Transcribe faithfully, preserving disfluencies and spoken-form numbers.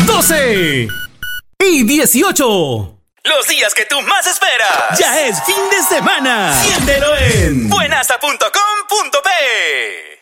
doce y dieciocho. Los días que tú más esperas. Ya es fin de semana. Siéntelo en buenasa punto com punto pe.